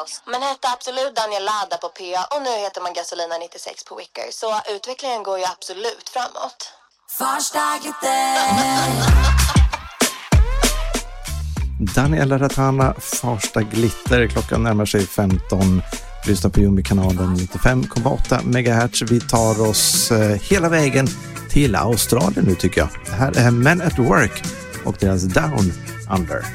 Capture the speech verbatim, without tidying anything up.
House. Men hette absolut Daniel Lada på P A och nu heter man Gasolina nittiosex på Wicker. Så utvecklingen går ju absolut framåt. Farsta Daniela Ratana, Farsta Glitter. Klockan närmar sig femton. Lyssna på Jumbi-kanalen nittiofem komma åtta megahertz. Vi tar oss eh, hela vägen till Australien nu tycker jag. Det här är Men at Work och deras Down Under.